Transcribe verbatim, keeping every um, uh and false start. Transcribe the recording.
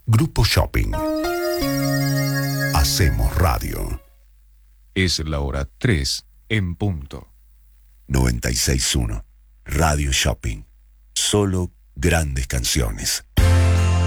Grupo Shopping. Hacemos radio. Es la hora tres en punto. noventa y seis punto uno. Radio Shopping. Solo grandes canciones.